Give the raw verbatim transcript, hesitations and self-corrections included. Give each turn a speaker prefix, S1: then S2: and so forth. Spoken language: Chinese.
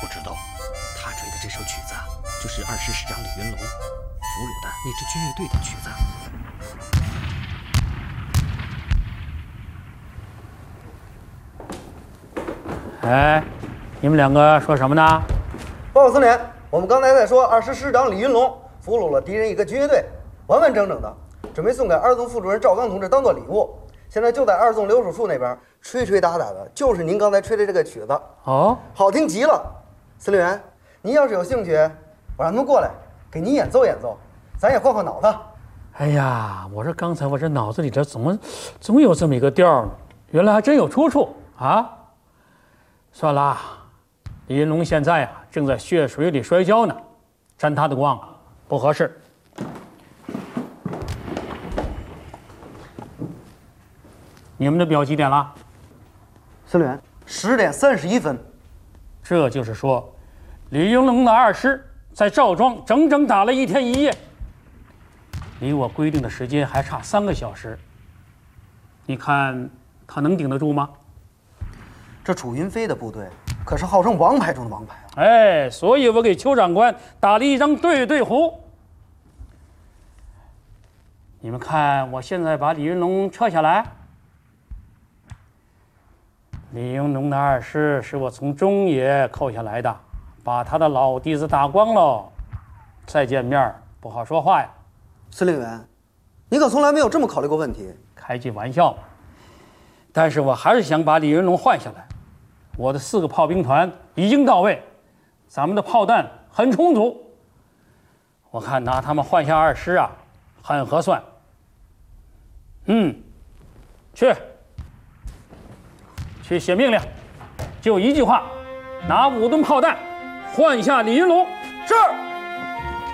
S1: 知道，他吹的这首曲子就是二师师长李云龙俘虏的那支军乐队的曲子。
S2: 哎，你们两个说什么呢？
S3: 报告司令，我们刚才在说二师师长李云龙俘虏了敌人一个军乐队，完完整整的，准备送给二纵副主任赵刚同志当做礼物。现在就在二纵留守处那边吹吹打打的，就是您刚才吹的这个曲子。
S2: 哦，
S3: 好听极了。司令员，您要是有兴趣，我让他们过来给您演奏演奏，咱也换换脑子。
S2: 哎呀，我说刚才我这脑子里这怎么总有这么一个调呢？原来还真有出处啊！算了，李云龙现在啊正在血水里摔跤呢，沾他的光不合适。你们的表几点了？
S3: 司令员，十点三十一分。
S2: 这就是说，李云龙的二师在赵庄整整打了一天一夜，离我规定的时间还差三个小时。你看他能顶得住吗？
S3: 这楚云飞的部队可是号称王牌中的王牌啊！
S2: 哎，所以我给邱长官打了一张对对胡。你们看，我现在把李云龙撤下来。李云龙的二师是我从中野扣下来的，把他的老底子打光喽，再见面不好说话呀。
S3: 司令员，你可从来没有这么考虑过问题。
S2: 开句玩笑嘛，但是我还是想把李云龙换下来。我的四个炮兵团已经到位，咱们的炮弹很充足，我看拿他们换下二师啊，很合算。嗯，去。去写命令，就一句话，拿五吨炮弹换下李云龙。是。